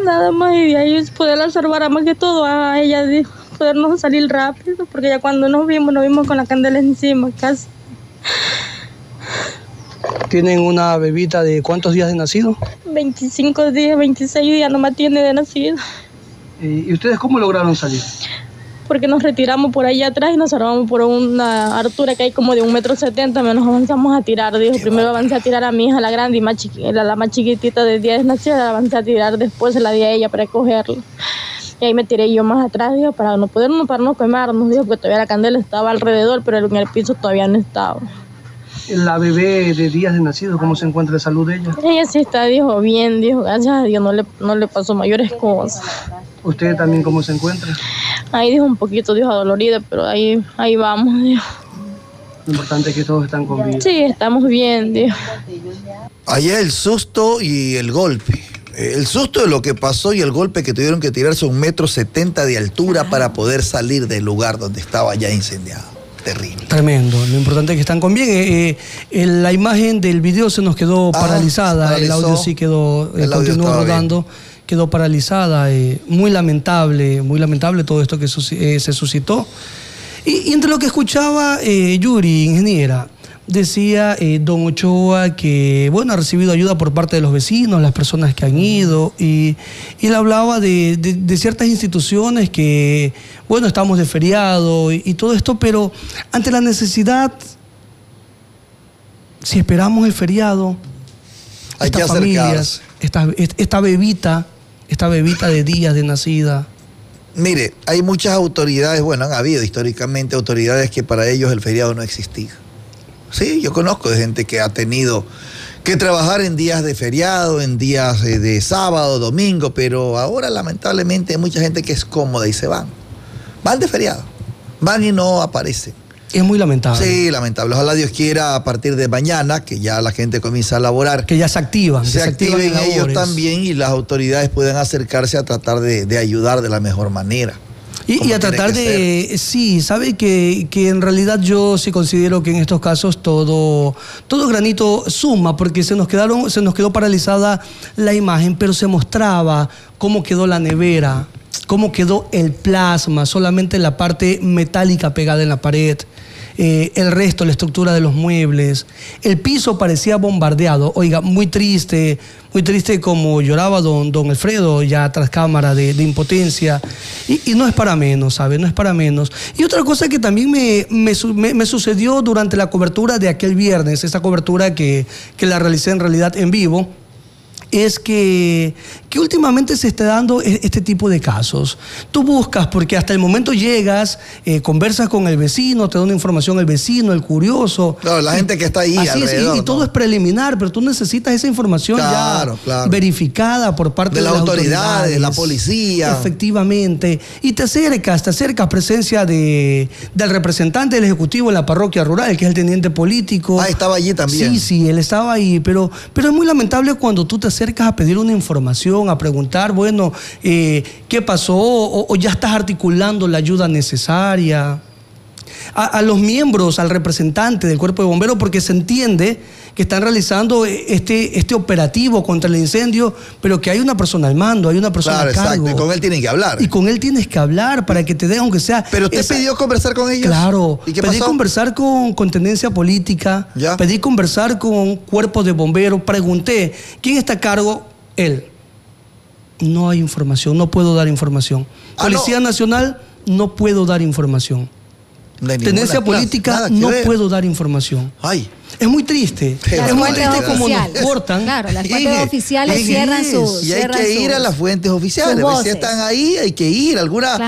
nada más, y de ahí poderla salvar más que todo a ella, de podernos salir rápido, porque ya cuando nos vimos con la candela encima casi. ¿Tienen una bebita de cuántos días de nacido? 25 días, 26 días nomás tiene de nacido. ¿Y ustedes cómo lograron salir? Porque nos retiramos por allá atrás y nos salvamos por una altura que hay como de 1,70 m, nos avanzamos a tirar, dijo. Primero avancé a tirar a mi hija, la grande, y la más chiquitita de 10 nacida, la avancé a tirar, después se la di a ella para cogerla. Y ahí me tiré yo más atrás, dijo, para no quemarnos, dijo, porque todavía la candela estaba alrededor, pero en el piso todavía no estaba. La bebé de días de nacido, ¿cómo se encuentra de salud de ella? Ella sí está, dijo, bien, dijo, gracias a Dios, no le pasó mayores cosas. ¿Usted también cómo se encuentra? Ahí dijo un poquito, dijo, adolorida, pero ahí vamos, dijo. Lo importante es que todos están con vida. Sí, estamos bien, dijo. Allá el susto y el golpe. El susto de lo que pasó y el golpe que tuvieron que tirarse a 1,70 m de altura para poder salir del lugar donde estaba ya incendiado. Terrible. Tremendo. Lo importante es que están con bien. La imagen del video se nos quedó paralizada. El audio sí quedó, continuó rodando. Bien. Quedó paralizada. Muy lamentable todo esto que se suscitó. Y entre lo que escuchaba Yuri, ingeniera, decía don Ochoa que, bueno, ha recibido ayuda por parte de los vecinos, las personas que han ido, y él hablaba de ciertas instituciones que, bueno, estamos de feriado y todo esto, pero ante la necesidad, si esperamos el feriado, hay estas familias, esta bebita de días de nacida. Mire, hay muchas autoridades, bueno, han habido históricamente autoridades que para ellos el feriado no existía. Sí, yo conozco de gente que ha tenido que trabajar en días de feriado, en días de sábado, domingo, pero ahora lamentablemente hay mucha gente que es cómoda y se van. Van de feriado, van y no aparecen. Es muy lamentable. Sí, lamentable. Ojalá Dios quiera a partir de mañana, que ya la gente comienza a laborar. Que ya se activan. Se activen ellos también y las autoridades puedan acercarse a tratar de ayudar de la mejor manera. Y a tratar de, sí, sabe que en realidad yo sí considero que en estos casos todo granito suma, porque se nos quedó paralizada la imagen, pero se mostraba cómo quedó la nevera, cómo quedó el plasma, solamente la parte metálica pegada en la pared. El resto, la estructura de los muebles, el piso parecía bombardeado. Oiga, muy triste como lloraba don Alfredo ya tras cámara de impotencia, y no es para menos, ¿sabe? No es para menos. Y otra cosa que también me sucedió durante la cobertura de aquel viernes, esa cobertura que la realicé en realidad en vivo, es que últimamente se está dando este tipo de casos. Tú buscas, porque hasta el momento llegas, conversas con el vecino, te da una información el vecino, el curioso. Claro, la gente que está ahí así alrededor. Es, y todo es preliminar, pero tú necesitas esa información claro, verificada por parte de las autoridades, la policía. Efectivamente. Y te acercas presencia del representante del Ejecutivo en la parroquia rural, que es el teniente político. Ah, estaba allí también. Sí, él estaba ahí, pero es muy lamentable cuando tú te acercas a pedir una información, a preguntar, bueno, ¿qué pasó? O ya estás articulando la ayuda necesaria. A los miembros, al representante del Cuerpo de Bomberos, porque se entiende que están realizando este operativo contra el incendio, pero que hay una persona al mando, hay una persona a cargo. Exacto, y con él tienen que hablar. Y con él tienes que hablar para que te dé, aunque sea... ¿Pero usted pidió conversar con ellos? Claro. ¿Y qué pedí pasó? Conversar con tendencia política, ¿Ya? Pedí conversar con Cuerpo de Bomberos, pregunté, ¿quién está a cargo? Él. No hay información, no puedo dar información. Policía Nacional, no puedo dar información. Tendencia política, no puedo dar información. Ay. Es muy triste. Es muy triste como nos cortan. Claro, las fuentes oficiales cierran sus... Y hay que ir a las fuentes oficiales. Si están ahí, hay que ir. Alguna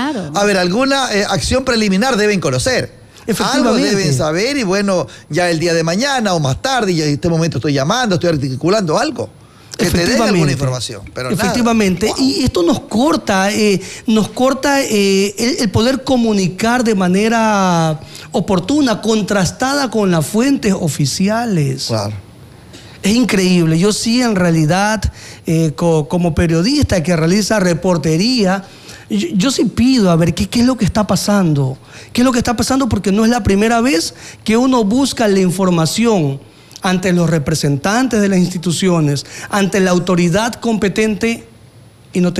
acción preliminar deben conocer. Algo deben saber y bueno, ya el día de mañana o más tarde, ya en este momento estoy llamando, estoy articulando algo. Que te den alguna información. Pero efectivamente. Wow. Y esto nos corta el poder comunicar de manera oportuna, contrastada con las fuentes oficiales. Claro. Es increíble. Yo sí, en realidad, como periodista que realiza reportería, yo sí pido a ver qué es lo que está pasando. ¿Qué es lo que está pasando? Porque no es la primera vez que uno busca la información ante los representantes de las instituciones, ante la autoridad competente, y no